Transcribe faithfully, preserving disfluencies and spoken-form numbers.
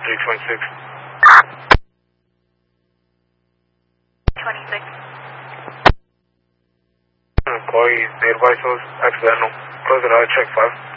three twenty-six. twenty-six. Employee nearby source, accidental. Close it out, check five.